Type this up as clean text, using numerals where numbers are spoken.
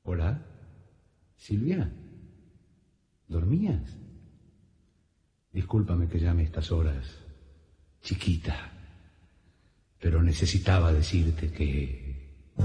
Hola, Silvia, ¿dormías? Discúlpame que llame a estas horas, chiquita, pero necesitaba decirte que